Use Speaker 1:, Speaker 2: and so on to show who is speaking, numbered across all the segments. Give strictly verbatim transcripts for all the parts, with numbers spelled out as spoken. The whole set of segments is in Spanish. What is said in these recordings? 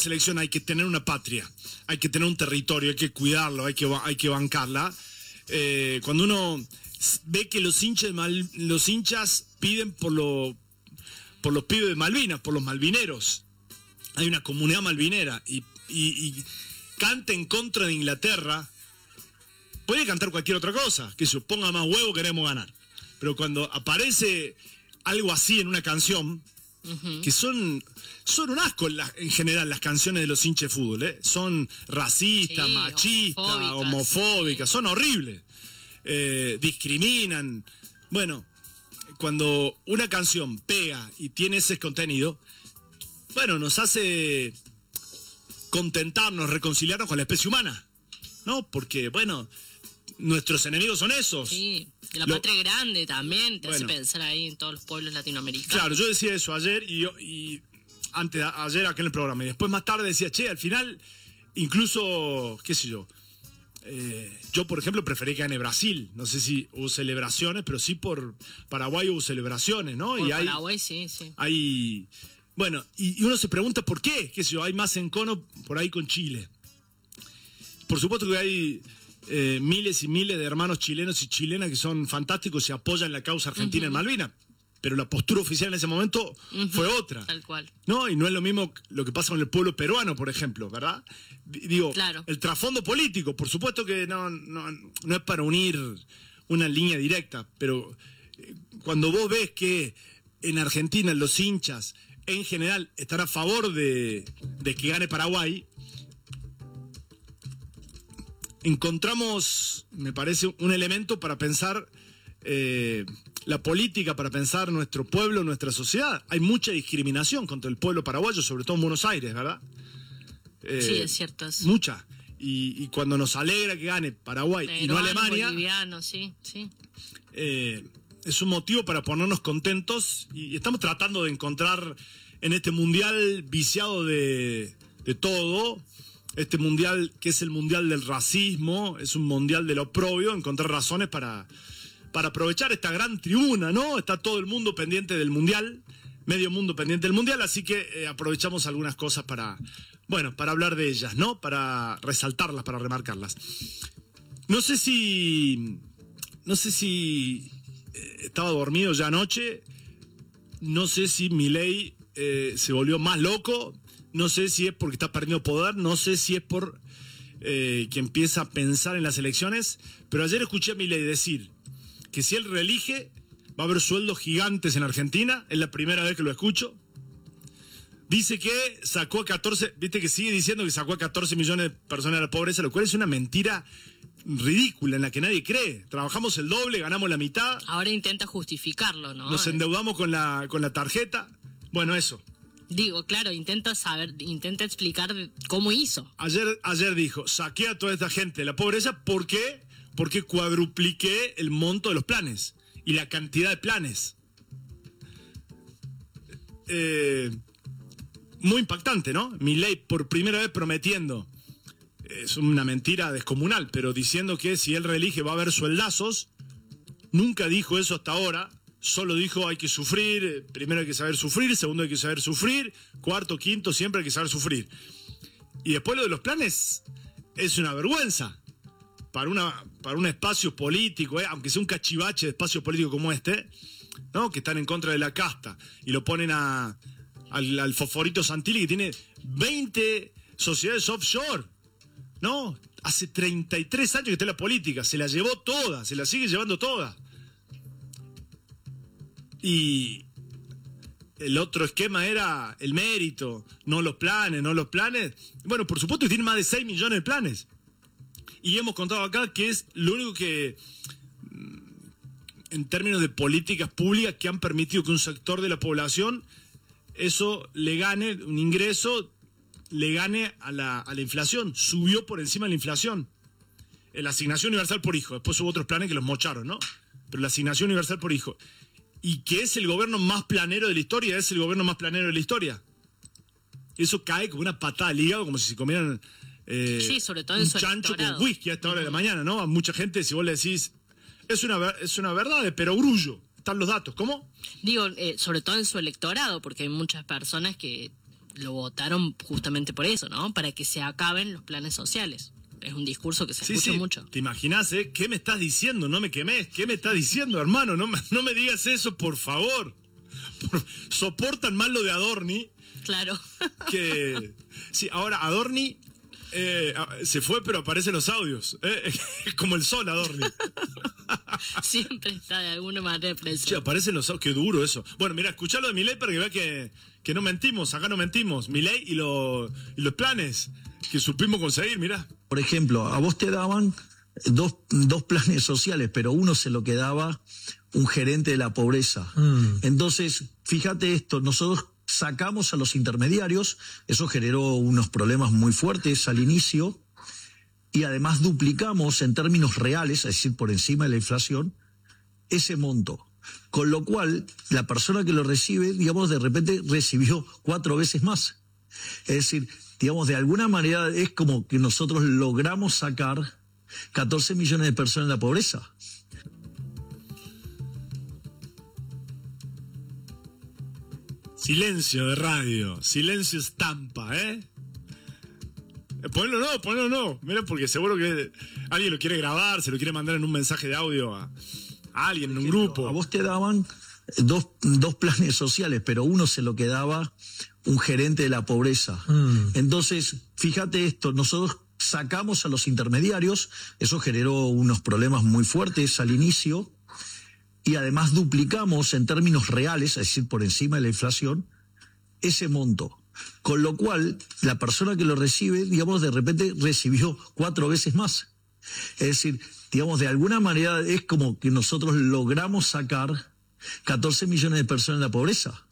Speaker 1: selección hay que tener una patria, hay que tener un territorio, hay que cuidarlo, hay que, hay que bancarla. Eh, cuando uno ve que los hinchas, mal, los hinchas piden por, lo, por los pibes de Malvinas, por los malvineros, hay una comunidad malvinera y, y, y canta en contra de Inglaterra, puede cantar cualquier otra cosa, que se ponga más huevo, queremos ganar. Pero cuando aparece algo así en una canción, uh-huh. que son, son un asco en, la, en general las canciones de los hinchas de fútbol, ¿eh? Son racistas, sí, machistas, homofóbicas, homofóbicas sí. son horribles, eh, discriminan. Bueno, cuando una canción pega y tiene ese contenido, bueno, nos hace contentarnos, reconciliarnos con la especie humana, ¿no? Porque, bueno, nuestros enemigos son esos.
Speaker 2: Sí, de la Lo, patria grande también, te bueno, hace pensar ahí en todos los pueblos latinoamericanos.
Speaker 1: Claro, yo decía eso ayer y, yo, y antes, ayer acá en el programa, y después más tarde decía, che, al final, incluso, qué sé yo, eh, yo por ejemplo preferí que gane Brasil, no sé si hubo celebraciones, pero sí por Paraguay hubo celebraciones, ¿no?
Speaker 2: Por
Speaker 1: y hay,
Speaker 2: Paraguay sí, sí.
Speaker 1: Hay, bueno, y, y uno se pregunta por qué, qué sé yo, hay más encono por ahí con Chile. Por supuesto que hay eh, miles y miles de hermanos chilenos y chilenas que son fantásticos y apoyan la causa argentina uh-huh. en Malvinas, pero la postura oficial en ese momento uh-huh. fue otra.
Speaker 2: Tal cual.
Speaker 1: No, y no es lo mismo lo que pasa con el pueblo peruano, por ejemplo, ¿verdad? Digo,
Speaker 2: claro.
Speaker 1: el trasfondo político, por supuesto que no, no, no es para unir una línea directa, pero cuando vos ves que en Argentina los hinchas en general están a favor de, de que gane Paraguay, encontramos, me parece, un elemento para pensar eh, la política, para pensar nuestro pueblo, nuestra sociedad. Hay mucha discriminación contra el pueblo paraguayo, sobre todo en Buenos Aires, ¿verdad?
Speaker 2: Eh, sí, es cierto. Es...
Speaker 1: Mucha. Y, y cuando nos alegra que gane Paraguay Peruano, y no Alemania,
Speaker 2: boliviano, sí, sí.
Speaker 1: Eh, es un motivo para ponernos contentos y, y estamos tratando de encontrar en este mundial viciado de, de todo, este mundial que es el mundial del racismo, es un mundial del oprobio, encontrar razones para, para aprovechar esta gran tribuna, ¿no? Está todo el mundo pendiente del mundial, medio mundo pendiente del mundial, así que eh, aprovechamos algunas cosas para, bueno, para hablar de ellas, ¿no? Para resaltarlas, para remarcarlas. No sé si, no sé si eh, estaba dormido ya anoche, no sé si Milei eh, se volvió más loco. No sé si es porque está perdiendo poder, no sé si es por eh, que empieza a pensar en las elecciones, pero ayer escuché a Milei decir que si él reelige va a haber sueldos gigantes en Argentina, es la primera vez que lo escucho. Dice que sacó a catorce, viste que sigue diciendo que sacó a catorce millones de personas de la pobreza, lo cual es una mentira ridícula en la que nadie cree. Trabajamos el doble, ganamos la mitad.
Speaker 2: Ahora intenta justificarlo, ¿no?
Speaker 1: Nos endeudamos con la, con la tarjeta. Bueno, eso.
Speaker 2: Digo, claro, intenta saber, intenta explicar cómo hizo.
Speaker 1: Ayer, ayer dijo, saqué a toda esta gente de la pobreza, ¿por qué? Porque cuadrupliqué el monto de los planes y la cantidad de planes. Eh, muy impactante, ¿no? Milei por primera vez prometiendo, es una mentira descomunal, pero diciendo que si él reelige va a haber sueldazos. Nunca dijo eso hasta ahora. Solo dijo hay que sufrir, primero hay que saber sufrir, segundo hay que saber sufrir, cuarto, quinto, siempre hay que saber sufrir. Y después lo de los planes es una vergüenza para, una, para un espacio político, ¿eh? Aunque sea un cachivache de espacio político como este, ¿no? Que están en contra de la casta y lo ponen a, al, al Fosforito Santilli que tiene veinte sociedades offshore, ¿no? Hace treinta y tres años que está en la política, se la llevó toda, se la sigue llevando toda. Y el otro esquema era el mérito, no los planes, no los planes. Bueno, por supuesto que tiene más de seis millones de planes. Y hemos contado acá que es lo único que, en términos de políticas públicas, que han permitido que un sector de la población, eso le gane, un ingreso, le gane a la, a la inflación. Subió por encima de la inflación. La asignación universal por hijo. Después hubo otros planes que los mocharon, ¿no? Pero la asignación universal por hijo. Y que es el gobierno más planero de la historia, es el gobierno más planero de la historia. Eso cae como una patada al hígado, como si se comieran eh,
Speaker 2: sí, sobre todo en
Speaker 1: un
Speaker 2: su
Speaker 1: chancho
Speaker 2: electorado.
Speaker 1: con whisky a esta hora uh-huh. de la mañana, ¿no? A mucha gente, si vos le decís, es una, es una verdad de perogrullo, están los datos, ¿cómo?
Speaker 2: Digo, eh, sobre todo en su electorado, porque hay muchas personas que lo votaron justamente por eso, ¿no? Para que se acaben los planes sociales. Es un discurso que se
Speaker 1: sí,
Speaker 2: escucha
Speaker 1: sí.
Speaker 2: mucho.
Speaker 1: ¿Te imaginas, eh? ¿Qué me estás diciendo? No me quemes. ¿Qué me estás diciendo, hermano? No me, no me digas eso, por favor. Por, soportan más lo de Adorni.
Speaker 2: Claro.
Speaker 1: Que sí, ahora Adorni eh, se fue, pero aparecen los audios. Eh, es como el sol, Adorni.
Speaker 2: Siempre está de alguna manera presente.
Speaker 1: Che, aparecen los audios. Qué duro eso. Bueno, mira, escuchalo de Milei para que vea que, que no mentimos. Acá no mentimos. Milei y, lo, y los planes que supimos conseguir, mirá.
Speaker 3: Por ejemplo, a vos te daban dos, dos planes sociales, pero uno se lo quedaba un gerente de la pobreza. Mm. Entonces, fíjate esto, nosotros sacamos a los intermediarios, eso generó unos problemas muy fuertes al inicio, y además duplicamos en términos reales, es decir, por encima de la inflación, ese monto. Con lo cual, la persona que lo recibe, digamos, de repente recibió cuatro veces más. Es decir, digamos, de alguna manera es como que nosotros logramos sacar catorce millones de personas de la pobreza.
Speaker 1: Silencio de radio, silencio estampa, ¿eh? Ponelo no, ponelo no. Mira, porque seguro que alguien lo quiere grabar, se lo quiere mandar en un mensaje de audio a, a alguien en un grupo.
Speaker 3: A vos te daban dos, dos planes sociales, pero uno se lo quedaba un gerente de la pobreza. Mm. Entonces, fíjate esto, nosotros sacamos a los intermediarios, eso generó unos problemas muy fuertes al inicio, y además duplicamos en términos reales, es decir, por encima de la inflación, ese monto. Con lo cual, la persona que lo recibe, digamos, de repente recibió cuatro veces más. Es decir, digamos, de alguna manera es como que nosotros logramos sacar catorce millones de personas de la pobreza.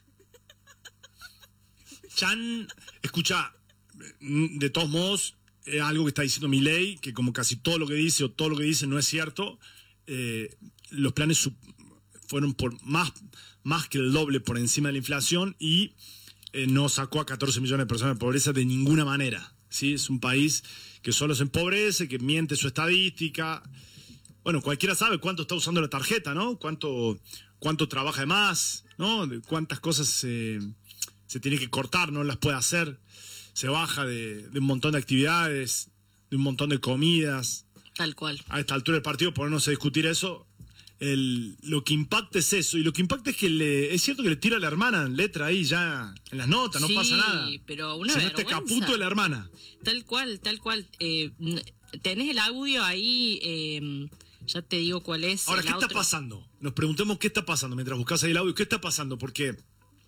Speaker 1: Chan, escucha, de todos modos, es algo que está diciendo Milei, que como casi todo lo que dice o todo lo que dice no es cierto. Eh, los planes fueron por más, más que el doble por encima de la inflación y eh, no sacó a catorce millones de personas de pobreza de ninguna manera, ¿sí? Es un país que solo se empobrece, que miente su estadística. Bueno, cualquiera sabe cuánto está usando la tarjeta, ¿no? Cuánto, cuánto trabaja de más, ¿no? Cuántas cosas se, se tiene que cortar, no las puede hacer. Se baja de, de un montón de actividades, de un montón de comidas.
Speaker 2: Tal cual.
Speaker 1: A esta altura del partido, ponernos a discutir eso, el, lo que impacta es eso. Y lo que impacta es que le, es cierto que le tira a la hermana letra ahí ya en las notas, no
Speaker 2: sí,
Speaker 1: pasa nada.
Speaker 2: Pero una
Speaker 1: Se
Speaker 2: vergüenza.
Speaker 1: mete caputo de la hermana.
Speaker 2: Tal cual, tal cual. Eh, tenés el audio ahí, eh, ya te digo cuál es.
Speaker 1: Ahora, ¿qué
Speaker 2: outro.
Speaker 1: está pasando? Nos preguntemos qué está pasando mientras buscas ahí el audio. ¿Qué está pasando? Porque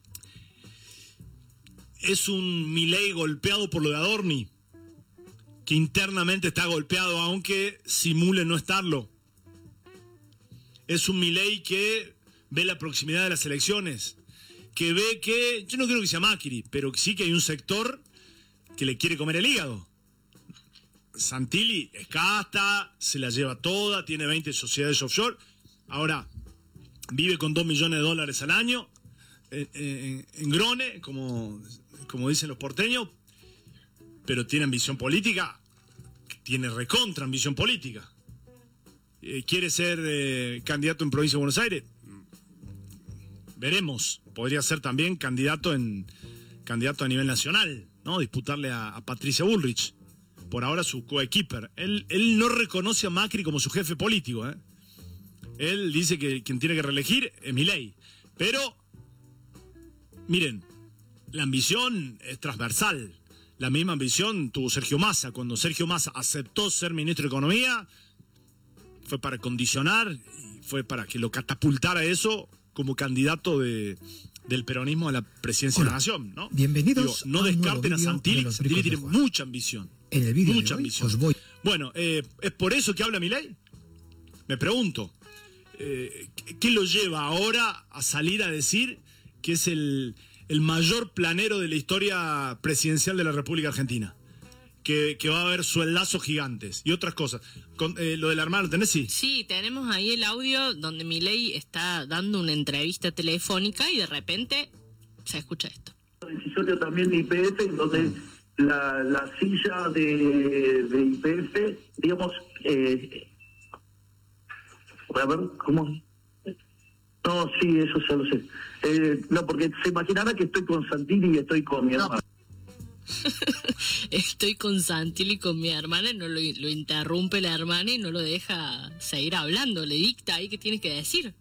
Speaker 1: es un Milei golpeado por lo de Adorni, que internamente está golpeado, aunque simule no estarlo. Es un Milei que ve la proximidad de las elecciones, que ve que, yo no creo que sea Macri, pero sí que hay un sector que le quiere comer el hígado. Santilli es casta, se la lleva toda, tiene veinte sociedades offshore, ahora vive con dos millones de dólares al año, en, en, en grone, como, como dicen los porteños, pero tiene ambición política, tiene recontra ambición política. Eh, ¿Quiere ser eh, candidato en Provincia de Buenos Aires? Veremos. Podría ser también candidato en candidato a nivel nacional, ¿no? Disputarle a, a Patricia Bullrich. Por ahora su coequiper. Él, él no reconoce a Macri como su jefe político, ¿eh? Él dice que quien tiene que reelegir es Milei. Pero, miren, la ambición es transversal. La misma ambición tuvo Sergio Massa. Cuando Sergio Massa aceptó ser ministro de Economía, fue para condicionar, y fue para que lo catapultara eso como candidato de, del peronismo a la presidencia Hola. de la Nación, ¿no?
Speaker 4: Bienvenidos.
Speaker 1: Digo, no
Speaker 4: a
Speaker 1: descarten a Santilli, Santilli tiene mucha ambición.
Speaker 4: En el vídeo
Speaker 1: mucha
Speaker 4: de hoy
Speaker 1: ambición.
Speaker 4: os voy.
Speaker 1: Bueno, eh, ¿es por eso que habla Milei? Me pregunto. Eh, ¿Qué lo lleva ahora a salir a decir que es el, el mayor planero de la historia presidencial de la República Argentina? Que, que va a haber sueldazos gigantes y otras cosas. Con, eh, lo del hermano, ¿tenés? Sí.
Speaker 2: Sí, tenemos ahí el audio donde Milei está dando una entrevista telefónica y de repente se escucha esto.
Speaker 5: Decisorio también de I P F, donde la, la silla de, de I P F, digamos, eh, a ver, ¿cómo? No, sí, eso ya lo sé. Eh, no, porque se imaginará que estoy con Santilli y estoy con mi hermano.
Speaker 2: Estoy con Santilli y con mi hermana, no lo, lo interrumpe la hermana y no lo deja seguir hablando, le dicta ahí qué tiene que decir.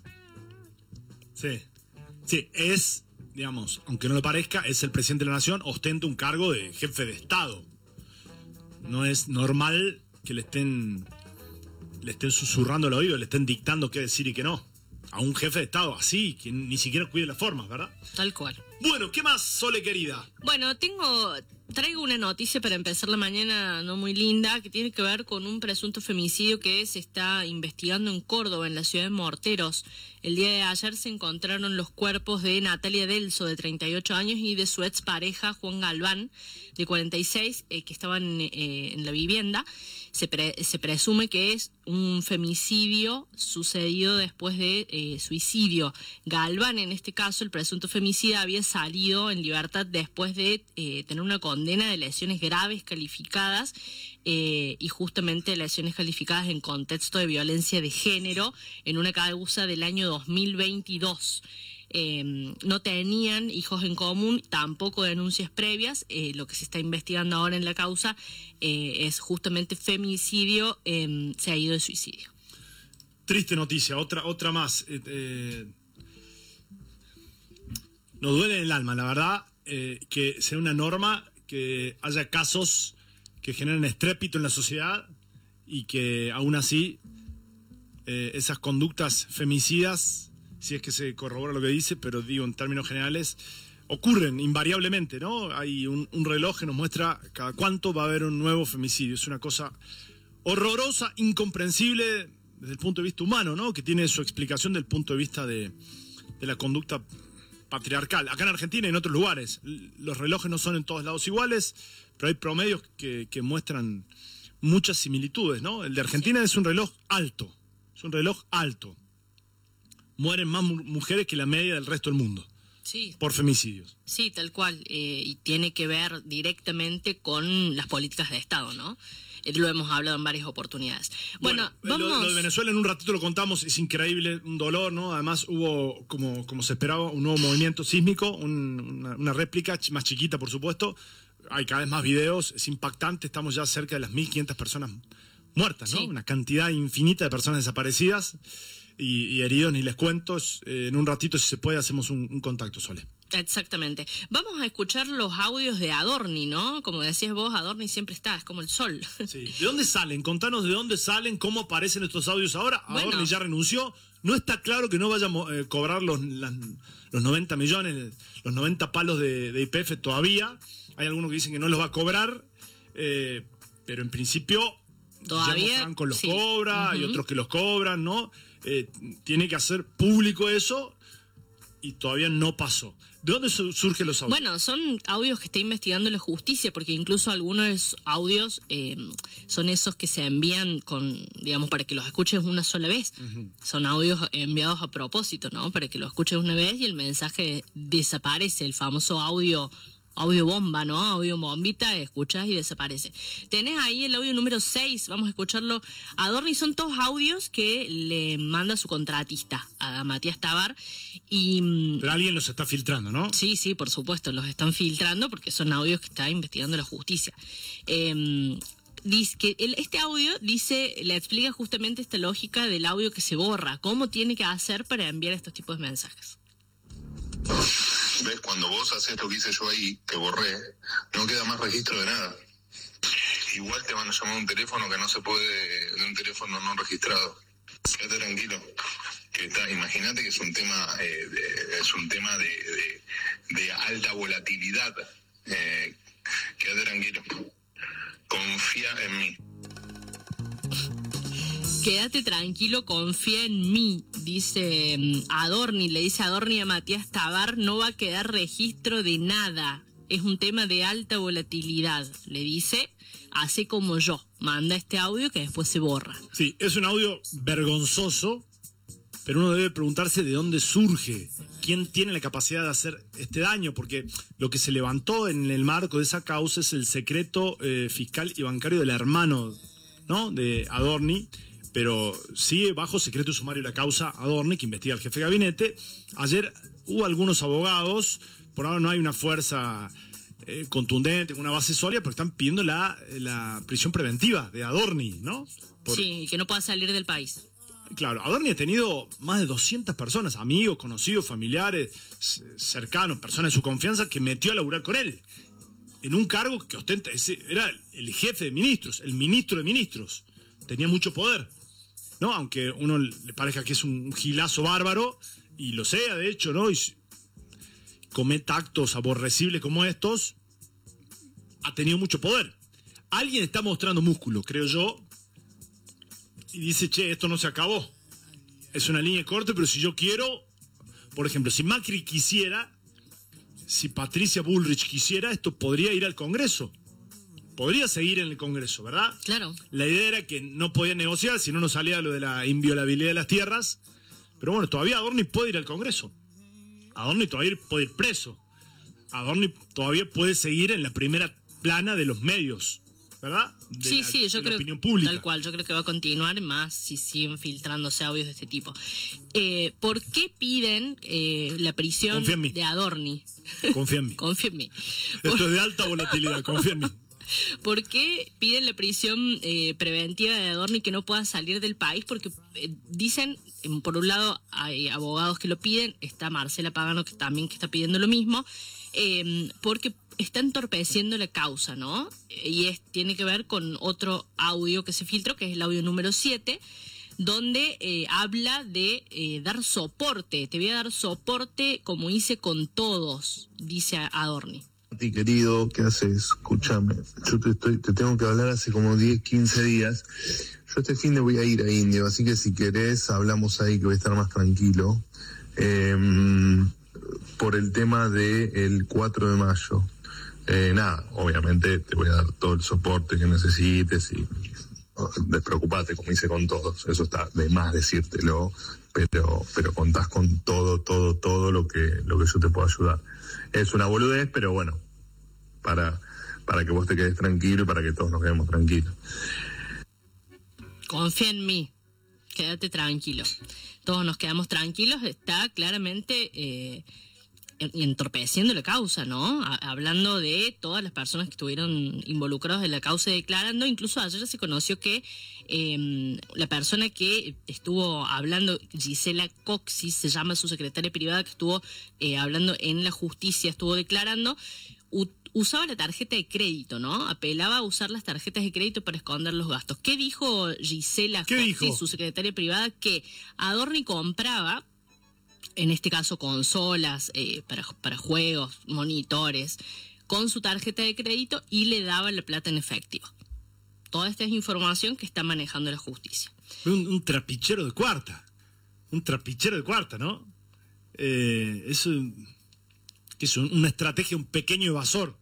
Speaker 1: Sí, sí, es, digamos, aunque no lo parezca, es el presidente de la nación, ostenta un cargo de jefe de Estado. No es normal que le estén, le estén susurrando al oído, le estén dictando qué decir y qué no. A un jefe de Estado así, que ni siquiera cuide las formas, ¿verdad?
Speaker 2: Tal cual.
Speaker 1: Bueno, ¿qué más, Sole querida?
Speaker 2: Bueno, tengo, traigo una noticia para empezar la mañana no muy linda, que tiene que ver con un presunto femicidio que se está investigando en Córdoba, en la ciudad de Morteros. El día de ayer se encontraron los cuerpos de Natalia Delso, de treinta y ocho años, y de su expareja, Juan Galván, de cuarenta y seis, eh, que estaban eh, en la vivienda. Se, pre, se presume que es un femicidio sucedido después de eh, suicidio. Galván, en este caso, el presunto femicida, había salido en libertad después de eh, tener una condena de lesiones graves calificadas eh, y justamente lesiones calificadas en contexto de violencia de género en una causa del año dos mil veintidós. Eh, no tenían hijos en común, tampoco denuncias previas. Eh, lo que se está investigando ahora en la causa eh, es justamente femicidio eh, seguido de suicidio.
Speaker 1: Triste noticia, otra, otra más. Eh, eh, nos duele en el alma, la verdad, eh, que sea una norma, que haya casos que generen estrépito en la sociedad y que aún así eh, esas conductas femicidas, si es que se corrobora lo que dice, pero digo en términos generales, ocurren invariablemente, ¿no? Hay un, un reloj que nos muestra cada cuánto va a haber un nuevo femicidio. Es una cosa horrorosa, incomprensible desde el punto de vista humano, ¿no? Que tiene su explicación del punto de vista de, de la conducta patriarcal. Acá en Argentina y en otros lugares, los relojes no son en todos lados iguales, pero hay promedios que, que muestran muchas similitudes, ¿no? El de Argentina es un reloj alto, es un reloj alto. Mueren más mu- mujeres que la media del resto del mundo.
Speaker 2: Sí.
Speaker 1: Por femicidios.
Speaker 2: Sí, tal cual. Eh, y tiene que ver directamente con las políticas de Estado, ¿no? Eh, lo hemos hablado en varias oportunidades. Bueno,
Speaker 1: Bueno,
Speaker 2: vamos...
Speaker 1: Lo, lo de Venezuela en un ratito lo contamos, es increíble, un dolor, ¿no? Además hubo, como, como se esperaba, un nuevo movimiento sísmico, un, una, una réplica ch- más chiquita, por supuesto. Hay cada vez más videos, es impactante, estamos ya cerca de las mil quinientas personas muertas, ¿no?
Speaker 2: Sí.
Speaker 1: Una cantidad infinita de personas desaparecidas. Y, y heridos, ni les cuento. Eh, en un ratito, si se puede, hacemos un, un contacto, Sole.
Speaker 2: Exactamente. Vamos a escuchar los audios de Adorni, ¿no? Como decías vos, Adorni siempre está, es como el sol.
Speaker 1: Sí. ¿De dónde salen? Contanos de dónde salen, cómo aparecen estos audios ahora.
Speaker 2: Bueno.
Speaker 1: Adorni ya renunció. No está claro que no vaya a eh, cobrar los, las, los noventa millones, los noventa palos de, de Y P F todavía. Hay algunos que dicen que no los va a cobrar, eh, pero en principio
Speaker 2: Todavía,
Speaker 1: Guillermo Franco los
Speaker 2: sí.
Speaker 1: cobra,
Speaker 2: Uh-huh.
Speaker 1: y otros que los cobran, ¿no? Eh, tiene que hacer público eso y todavía no pasó. ¿De dónde su- surgen los audios?
Speaker 2: Bueno, son audios que está investigando la justicia, porque incluso algunos de esos audios eh, son esos que se envían con, digamos, para que los escuches una sola vez. Uh-huh. Son audios enviados a propósito, ¿no? Para que los escuches una vez y el mensaje desaparece, el famoso audio audio bomba, ¿no? Audio bombita, escuchas y desaparece. Tenés ahí el audio número seis, vamos a escucharlo. Adorni, son todos audios que le manda su contratista, a Matías Tabar. Y
Speaker 1: pero alguien los está filtrando, ¿no?
Speaker 2: sí, sí, por supuesto, los están filtrando porque son audios que está investigando la justicia. Eh, dice que el, este audio dice, le explica justamente esta lógica del audio que se borra, cómo tiene que hacer para enviar estos tipos de mensajes.
Speaker 4: ¿Ves? Cuando vos haces lo que hice yo ahí, que borré, no queda más registro de nada. Igual te van a llamar a un teléfono que no se puede, de un teléfono no registrado. Quédate tranquilo. Que está, imagínate que es un tema, eh, de, es un tema de, de, de alta volatilidad. Eh, quédate tranquilo. Confía en mí.
Speaker 2: Quédate tranquilo, confía en mí, dice um, Adorni, le dice Adorni a Matías Tabar, no va a quedar registro de nada, es un tema de alta volatilidad, le dice, hace como yo, manda este audio que después se borra.
Speaker 1: Sí, es un audio vergonzoso, pero uno debe preguntarse de dónde surge, quién tiene la capacidad de hacer este daño, porque lo que se levantó en el marco de esa causa es el secreto eh, fiscal y bancario del hermano, ¿no? De Adorni, pero sigue bajo secreto sumario la causa Adorni, que investiga al jefe de gabinete. Ayer hubo algunos abogados, por ahora no hay una fuerza eh, contundente, una base sólida, pero están pidiendo la, la prisión preventiva de Adorni, ¿no? Por...
Speaker 2: Sí, que no pueda salir del país.
Speaker 1: Claro, Adorni ha tenido más de doscientas personas, amigos, conocidos, familiares, cercanos, personas de su confianza, que metió a laburar con él. En un cargo que ostenta, ese, era el jefe de ministros, el ministro de ministros. Tenía mucho poder, ¿no? Aunque uno le parezca que es un gilazo bárbaro, y lo sea, de hecho, ¿no? Y cometa actos aborrecibles como estos, ha tenido mucho poder. Alguien está mostrando músculo, creo yo, y dice, che, esto no se acabó. Es una línea corta, pero si yo quiero, por ejemplo, si Macri quisiera, si Patricia Bullrich quisiera, esto podría ir al Congreso. Podría seguir en el Congreso, ¿verdad?
Speaker 2: Claro.
Speaker 1: La idea era que no podían negociar, si no nos salía lo de la inviolabilidad de las tierras. Pero bueno, todavía Adorni puede ir al Congreso. Adorni todavía puede ir preso. Adorni todavía puede seguir en la primera plana de los medios, ¿verdad? De
Speaker 2: sí,
Speaker 1: la,
Speaker 2: sí, yo
Speaker 1: de
Speaker 2: creo
Speaker 1: la opinión pública.
Speaker 2: Tal cual, yo creo que va a continuar más si siguen filtrándose audios de este tipo. Eh, ¿Por qué piden eh, la prisión de Adorni?
Speaker 1: Confía en mí.
Speaker 2: Confía en mí.
Speaker 1: Esto Por... es de alta volatilidad, confía en mí.
Speaker 2: ¿Por qué piden la prisión eh, preventiva de Adorni, que no pueda salir del país? Porque eh, dicen, por un lado, hay abogados que lo piden, está Marcela Pagano que también que está pidiendo lo mismo, eh, porque está entorpeciendo la causa, ¿no? Y es, tiene que ver con otro audio que se filtró, que es el audio número siete, donde eh, habla de eh, dar soporte. Te voy a dar soporte como hice con todos, dice Adorni.
Speaker 4: Mati, querido, ¿qué haces? Escúchame, yo te, estoy, te tengo que hablar hace como diez, quince días. Yo este fin de voy a ir a Indio, así que si querés hablamos ahí, que voy a estar más tranquilo. Eh, por el tema del cuatro de mayo. Eh, nada, obviamente te voy a dar todo el soporte que necesites y despreocupate, como hice con todos. Eso está de más decírtelo, pero pero contás con todo, todo, todo lo que lo que yo te puedo ayudar. Es una boludez, pero bueno, para, para que vos te quedes tranquilo y para que todos nos quedemos tranquilos.
Speaker 2: Confía en mí, quédate tranquilo. Todos nos quedamos tranquilos, está claramente eh, entorpeciendo la causa, ¿no? Hablando de todas las personas que estuvieron involucradas en la causa y declarando. Incluso ayer se conoció que eh, la persona que estuvo hablando, Gisela Coxis, se llama su secretaria privada, que estuvo eh, hablando en la justicia, estuvo declarando, usaba la tarjeta de crédito, ¿no? Apelaba a usar las tarjetas de crédito para esconder los gastos. ¿Qué dijo Gisela
Speaker 1: ¿Qué
Speaker 2: Coxis,
Speaker 1: dijo?
Speaker 2: su secretaria privada? Que Adorni compraba, en este caso consolas, eh, para, para juegos, monitores, con su tarjeta de crédito y le daba la plata en efectivo. Toda esta es información que está manejando la justicia.
Speaker 1: Un, un trapichero de cuarta. Un trapichero de cuarta, ¿no? Eh, es, un, es un, una estrategia, un pequeño evasor.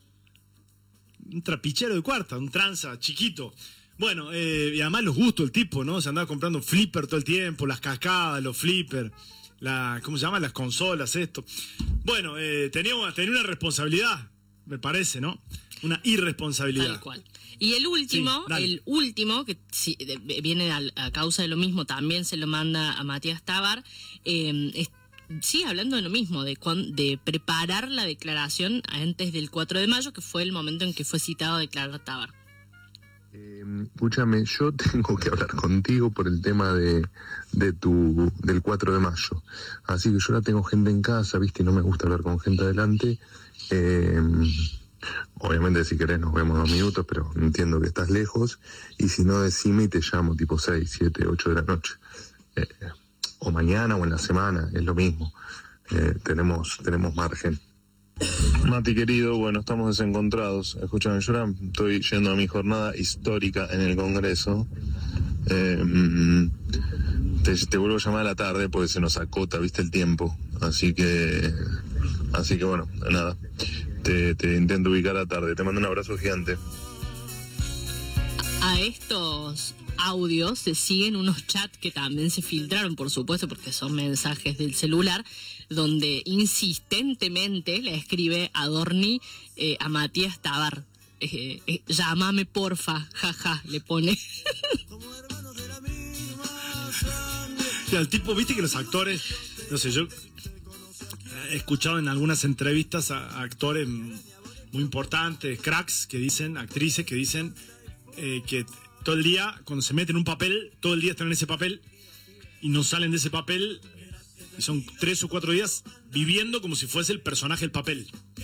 Speaker 1: Un trapichero de cuarta, un tranza chiquito. Bueno, eh, y además los gustos del tipo, ¿no? Se andaba comprando flipper todo el tiempo, las cascadas, los flippers. La, ¿cómo se llama? Las consolas, esto. Bueno, eh, tenía, tenía una responsabilidad, me parece, ¿no? Una irresponsabilidad.
Speaker 2: Tal cual. Y el último, sí, el último, que si, de, viene a, a causa de lo mismo, también se lo manda a Matías Tabar, eh, es, sí, hablando de lo mismo, de, de preparar la declaración antes del cuatro de mayo, que fue el momento en que fue citado a declarar Tabar.
Speaker 4: Eh, escúchame, yo tengo que hablar contigo por el tema de, de tu del cuatro de mayo. Así que yo ahora tengo gente en casa, viste, y no me gusta hablar con gente adelante. Eh, obviamente si querés nos vemos dos minutos, pero entiendo que estás lejos. Y si no, decime y te llamo tipo seis, siete, ocho de la noche. Eh, o mañana o en la semana, es lo mismo. Eh, tenemos, tenemos margen. Mati querido, bueno, estamos desencontrados. Escúchame, yo ahora estoy yendo a mi jornada histórica en el Congreso. Eh, te, te vuelvo a llamar a la tarde porque se nos acota, viste, el tiempo. Así que, así que bueno, nada. Te, te intento ubicar a la tarde. Te mando un abrazo gigante.
Speaker 2: A estos audios se siguen unos chats que también se filtraron, por supuesto, porque son mensajes del celular, donde insistentemente le escribe Adorni eh, a Matías Tabar. Eh, eh, llámame porfa, jaja, le pone.
Speaker 1: O sea, el tipo, viste que los actores, no sé, yo he escuchado en algunas entrevistas a, a actores muy importantes, cracks, que dicen, actrices que dicen eh, que todo el día, cuando se meten en un papel, todo el día están en ese papel y no salen de ese papel, y son tres o cuatro días viviendo como si fuese el personaje del papel.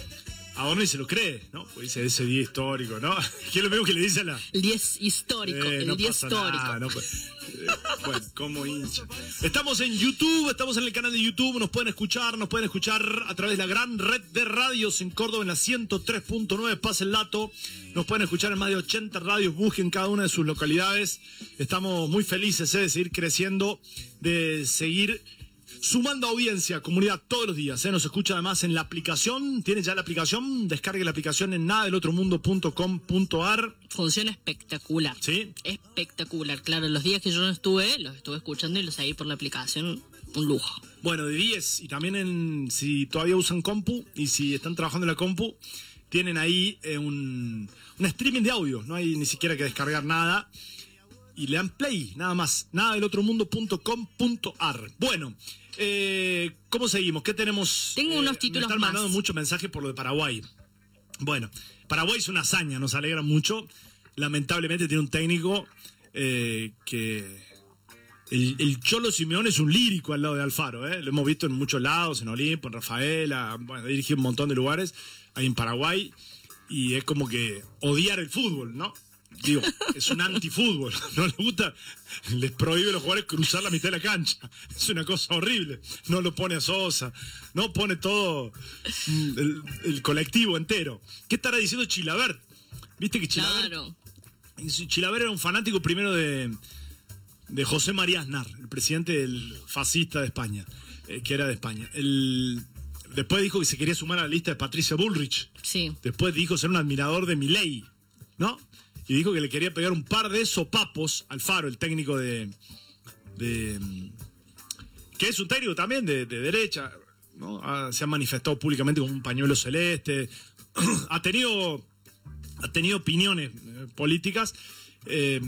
Speaker 1: A uno ni se lo cree, ¿no? Pues dice ese día histórico, ¿no? ¿Qué es lo mismo que le dice a la...?
Speaker 2: El día histórico,
Speaker 1: Eh,
Speaker 2: el
Speaker 1: no
Speaker 2: día
Speaker 1: pasa
Speaker 2: histórico.
Speaker 1: nada, no, pues, eh, bueno, como hincha. Estamos en YouTube, estamos en el canal de YouTube, nos pueden escuchar, nos pueden escuchar a través de la gran red de radios en Córdoba, en la ciento tres punto nueve, pasa el dato. Nos pueden escuchar en más de ochenta radios, busquen cada una de sus localidades. Estamos muy felices eh, de seguir creciendo, de seguir sumando audiencia, comunidad, todos los días. ¿eh? Nos escucha además en la aplicación. ¿Tiene ya la aplicación? Descargue la aplicación en nada del otro mundo punto com punto a r.
Speaker 2: Funciona espectacular.
Speaker 1: ¿Sí?
Speaker 2: Espectacular. Claro, los días que yo no estuve, los estuve escuchando y los seguí por la aplicación. Un lujo.
Speaker 1: Bueno, de diez. Y también en si todavía usan compu y si están trabajando en la compu, tienen ahí eh, un, un streaming de audio. No hay ni siquiera que descargar nada. Y le dan play, nada más. nada del otro mundo punto com punto a r. Bueno, eh, ¿cómo seguimos? ¿Qué tenemos?
Speaker 2: Tengo
Speaker 1: Eh,
Speaker 2: unos títulos
Speaker 1: me están mandando
Speaker 2: más.
Speaker 1: muchos mensajes por lo de Paraguay. Bueno, Paraguay es una hazaña, nos alegra mucho. Lamentablemente tiene un técnico eh, que... El, el Cholo Simeone es un lírico al lado de Alfaro, ¿eh? Lo hemos visto en muchos lados, en Olimpo, en Rafaela, bueno, ha dirigido un montón de lugares, ahí en Paraguay, y es como que odiar el fútbol, ¿no? Digo, es un antifútbol, no les gusta, les prohíbe a los jugadores cruzar la mitad de la cancha, es una cosa horrible, no lo pone a Sosa, no pone todo mm, el, el colectivo entero. ¿Qué estará diciendo Chilavert? Viste que Chilavert,
Speaker 2: Claro.
Speaker 1: Chilavert era un fanático primero de, de José María Aznar, el presidente del fascista de España, eh, que era de España. El, después dijo que se quería sumar a la lista de Patricia Bullrich,
Speaker 2: Sí.
Speaker 1: después dijo ser un admirador de Milei, ¿no? Y dijo que le quería pegar un par de sopapos al Faro, el técnico de... de que es un técnico también de, de derecha, ¿no? Ha- se ha manifestado públicamente con un pañuelo celeste, ha tenido, ha tenido opiniones eh, políticas. eh,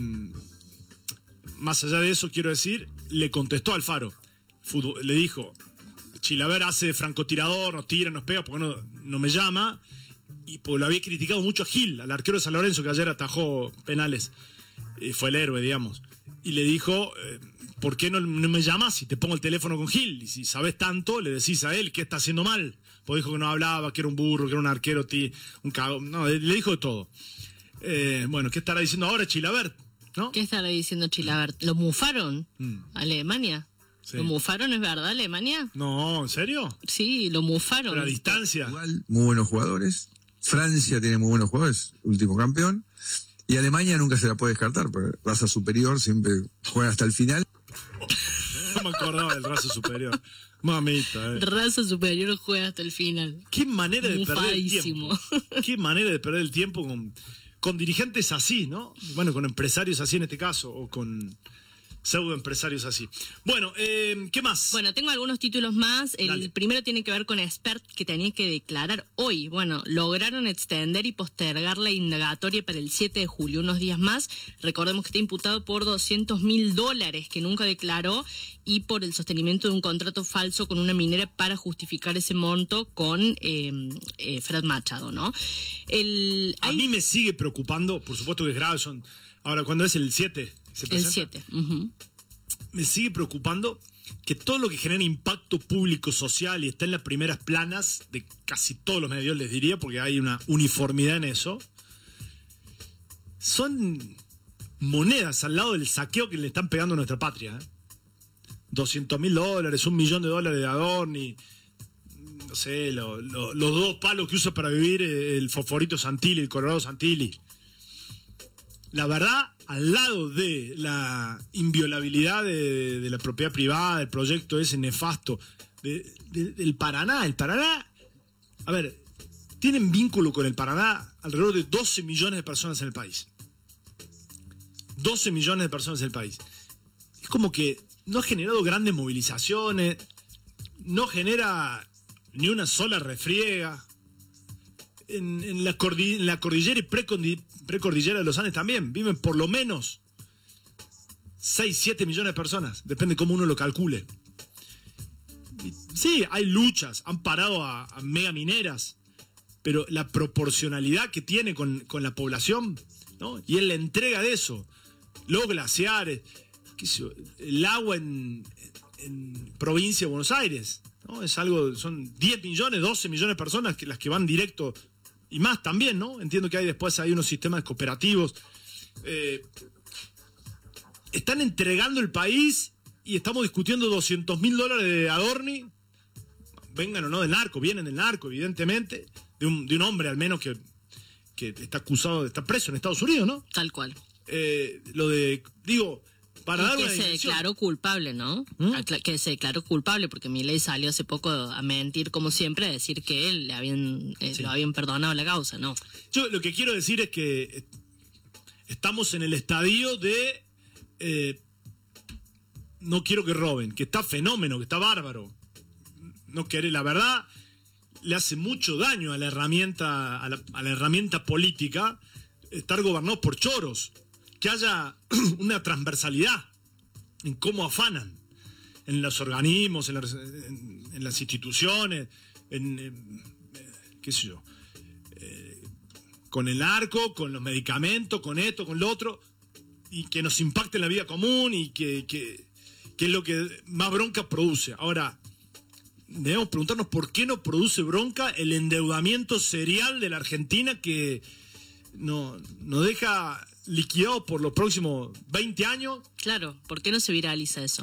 Speaker 1: más allá de eso, quiero decir, le contestó al Faro. Fútbol- le dijo, Chilavert hace francotirador, nos tira, nos pega, porque no, no me llama... Y pues lo había criticado mucho a Gil, al arquero de San Lorenzo, que ayer atajó penales. Y fue el héroe, digamos. Y le dijo, eh, ¿por qué no, no me llamas si te pongo el teléfono con Gil? Y si sabes tanto, le decís a él qué está haciendo mal. Pues dijo que no hablaba, que era un burro, que era un arquero, tí, un cagón. No, le dijo de todo. Eh, bueno, ¿qué estará diciendo ahora Chilavert? ¿No?
Speaker 2: ¿Qué estará diciendo Chilavert? ¿Lo mufaron
Speaker 1: Mm.
Speaker 2: a Alemania?
Speaker 1: Sí.
Speaker 2: ¿Lo mufaron, es verdad, Alemania?
Speaker 1: No, ¿en serio?
Speaker 2: Sí, lo mufaron.
Speaker 1: Pero a distancia.
Speaker 6: Portugal, muy buenos jugadores. Francia tiene muy buenos jugadores, último campeón. Y Alemania nunca se la puede descartar, porque raza superior siempre juega hasta el final.
Speaker 1: No me acordaba del raso superior. Mamita, eh.
Speaker 2: Raza superior juega hasta el final.
Speaker 1: Qué manera de perder el tiempo.
Speaker 2: Mufadísimo.
Speaker 1: Qué manera de perder el tiempo con, con dirigentes así, ¿no? Bueno, con empresarios así en este caso, o con pseudo empresarios así. Bueno, eh, ¿qué más?
Speaker 2: Bueno, tengo algunos títulos más. El
Speaker 1: Dale.
Speaker 2: primero tiene que ver con Expert, que tenía que declarar hoy. Bueno, lograron extender y postergar la indagatoria para el siete de julio, unos días más. Recordemos que está imputado por doscientos mil dólares que nunca declaró y por el sostenimiento de un contrato falso con una minera para justificar ese monto con eh, eh, Fred Machado, ¿no? El,
Speaker 1: A
Speaker 2: hay-
Speaker 1: mí me sigue preocupando, por supuesto que es grave, son... Ahora, ¿cuándo es el siete? ¿Se
Speaker 2: el
Speaker 1: presenta?
Speaker 2: siete. Ujú.
Speaker 1: Me sigue preocupando que todo lo que genera impacto público social y está en las primeras planas de casi todos los medios, les diría, porque hay una uniformidad en eso, son monedas al lado del saqueo que le están pegando a nuestra patria. ¿eh? doscientos mil dólares, un millón de dólares de Adorni, no sé, lo- lo- los dos palos que usa para vivir el Fosforito Santilli, el Colorado Santilli. La verdad, al lado de la inviolabilidad de, de la propiedad privada, del proyecto ese nefasto de- de- del Paraná, el Paraná, a ver, tienen vínculo con el Paraná alrededor de doce millones de personas en el país. doce millones de personas en el país. Es como que no ha generado grandes movilizaciones, no genera ni una sola refriega. En, en la, cordi- en la cordillera y precondi- precordillera de los Andes también viven por lo menos seis, siete millones de personas, depende cómo uno lo calcule. Sí, hay luchas, han parado a, a mega mineras, pero la proporcionalidad que tiene con, con la población, ¿no? Y en la entrega de eso, los glaciares, qué sé yo, el agua en, en provincia de Buenos Aires, ¿no? Es algo, son diez millones, doce millones de personas que, las que van directo, y más también, ¿no? Entiendo que hay después hay unos sistemas cooperativos. Eh, están entregando el país y estamos discutiendo doscientos mil dólares de Adorni, vengan o no del narco, vienen del narco, evidentemente, de un, de un hombre al menos que, que está acusado de estar preso en Estados Unidos, ¿no?
Speaker 2: Tal cual.
Speaker 1: Eh, lo de, digo, para
Speaker 2: y
Speaker 1: dar
Speaker 2: que
Speaker 1: una
Speaker 2: se
Speaker 1: dimensión.
Speaker 2: declaró culpable, ¿no?
Speaker 1: ¿Mm?
Speaker 2: Que se declaró culpable porque Milei salió hace poco a mentir, como siempre, a decir que él le habían, eh,
Speaker 1: Sí.
Speaker 2: lo habían perdonado la causa, ¿no?
Speaker 1: Yo lo que quiero decir es que estamos en el estadio de eh, no quiero que roben, que está fenómeno, que está bárbaro. No querer, la verdad, le hace mucho daño a la herramienta, a la, a la herramienta política estar gobernado por choros. Que haya una transversalidad en cómo afanan en los organismos, en las, en, en las instituciones, en, en qué sé yo, eh, con el narco, con los medicamentos, con esto, con lo otro, y que nos impacte en la vida común y que, que, que es lo que más bronca produce. Ahora, debemos preguntarnos por qué no produce bronca el endeudamiento serial de la Argentina que no, nos deja liquidado por los próximos veinte años.
Speaker 2: Claro, ¿por qué no se viraliza eso?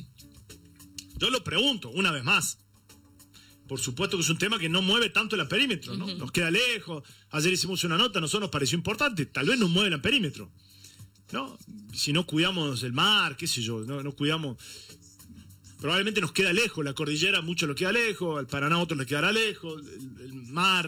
Speaker 1: Yo lo pregunto una vez más. Por supuesto que es un tema que no mueve tanto el amperímetro, ¿no? Uh-huh. Nos queda lejos. Ayer hicimos una nota, a nosotros nos pareció importante. Tal vez nos mueve el amperímetro, ¿no? Si no cuidamos el mar, qué sé yo, no, no cuidamos. Probablemente nos queda lejos. La cordillera mucho lo queda lejos, al Paraná otro le quedará lejos, el, el mar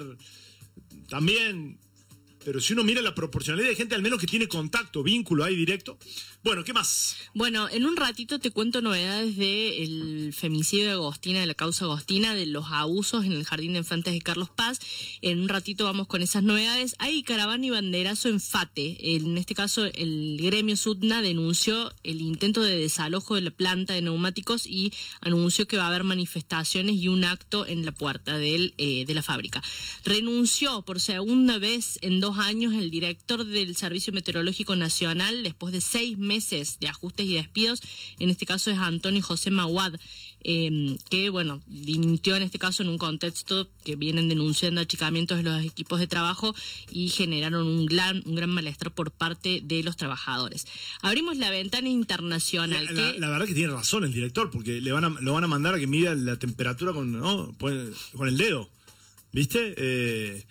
Speaker 1: también. Pero si uno mira la proporcionalidad de gente al menos que tiene contacto, vínculo ahí directo. Bueno, ¿qué más?
Speaker 2: Bueno, en un ratito te cuento novedades del femicidio de Agostina, de la causa Agostina, de los abusos en el Jardín de Infantes de Carlos Paz. En un ratito vamos con esas novedades. Hay caravana y banderazo en FATE. En este caso, el gremio SUTNA denunció el intento de desalojo de la planta de neumáticos y anunció que va a haber manifestaciones y un acto en la puerta del, eh, de la fábrica. Renunció por segunda vez en dos años el director del Servicio Meteorológico Nacional después de seis meses de ajustes y despidos. En este caso es Antonio José Maguad, eh, que bueno, dimitió en este caso en un contexto que vienen denunciando achicamientos de los equipos de trabajo y generaron un gran, un gran malestar por parte de los trabajadores. Abrimos la ventana internacional.
Speaker 1: La, la,
Speaker 2: que...
Speaker 1: la verdad que tiene razón el director, porque le van a, lo van a mandar a que mida la temperatura con, ¿no? con el dedo, ¿viste? Eh,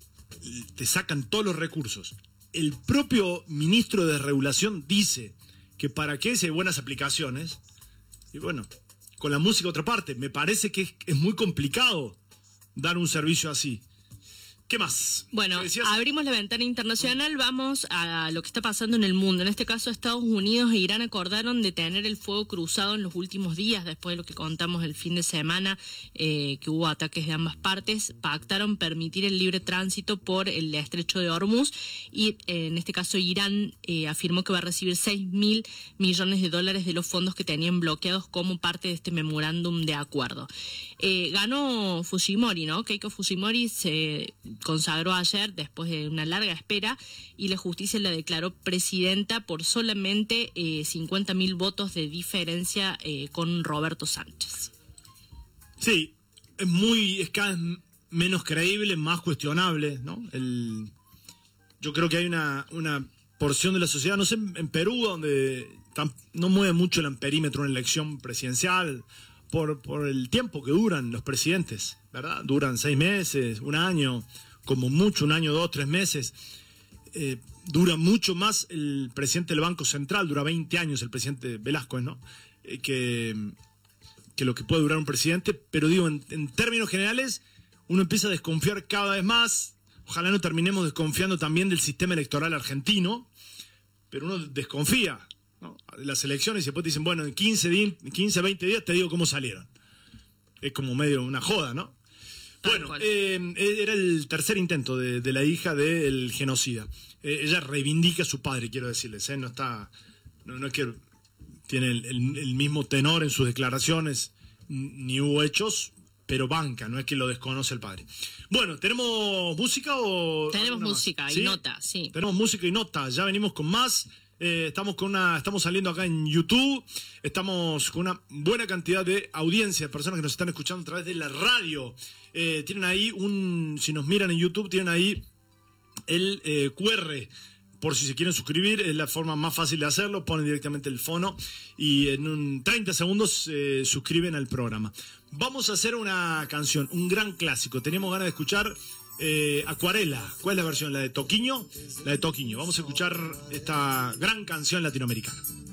Speaker 1: te sacan todos los recursos. El propio ministro de Regulación dice que para qué hay buenas aplicaciones. Y bueno, con la música otra parte. Me parece que es, es muy complicado dar un servicio así. ¿Qué más?
Speaker 2: Bueno,
Speaker 1: ¿Qué
Speaker 2: abrimos la ventana internacional, vamos a lo que está pasando en el mundo. En este caso, Estados Unidos e Irán acordaron detener el fuego cruzado en los últimos días, después de lo que contamos el fin de semana, eh, que hubo ataques de ambas partes. Pactaron permitir el libre tránsito por el estrecho de Hormuz y eh, en este caso Irán eh, afirmó que va a recibir seis mil millones de dólares de los fondos que tenían bloqueados como parte de este memorándum de acuerdo. Eh, ganó Fujimori, ¿no? Keiko Fujimori se consagró ayer después de una larga espera y la justicia la declaró presidenta por solamente eh, cincuenta mil votos de diferencia eh, con Roberto Sánchez.
Speaker 1: Sí, es muy, es cada vez menos creíble, más cuestionable, ¿no? El, yo creo que hay una, una porción de la sociedad, no sé, en Perú, donde tan, no mueve mucho el amperímetro en elección presidencial, por, por el tiempo que duran los presidentes, ¿verdad? Duran seis meses, un año, como mucho, un año, dos, tres meses. Eh, dura mucho más el presidente del Banco Central, dura veinte años el presidente Velázquez, ¿no? Eh, que, que lo que puede durar un presidente, pero digo, en, en términos generales, uno empieza a desconfiar cada vez más. Ojalá no terminemos desconfiando también del sistema electoral argentino, pero uno desconfía, ¿no? De las elecciones y después te dicen, bueno, en quince, veinte días te digo cómo salieron. Es como medio una joda, ¿no? Bueno, eh, era el tercer intento de, de la hija del genocida. Eh, ella reivindica a su padre, quiero decirles, ¿eh? No está, no, no es que tiene el, el, el mismo tenor en sus declaraciones, ni hubo hechos, pero banca, no es que lo desconoce el padre. Bueno, ¿tenemos música o...?
Speaker 2: Tenemos música más? y ¿Sí? nota, sí.
Speaker 1: Tenemos música y nota, ya venimos con más. Eh, estamos con una, estamos saliendo acá en YouTube, estamos con una buena cantidad de audiencia, de personas que nos están escuchando a través de la radio. Eh, tienen ahí un, si nos miran en YouTube, tienen ahí el eh, Q R, por si se quieren suscribir, es la forma más fácil de hacerlo, ponen directamente el fono y en un treinta segundos eh, suscriben al programa. Vamos a hacer una canción, un gran clásico, tenemos ganas de escuchar eh, Acuarela. ¿Cuál es la versión? ¿La de Toquiño? La de Toquiño. Vamos a escuchar esta gran canción latinoamericana.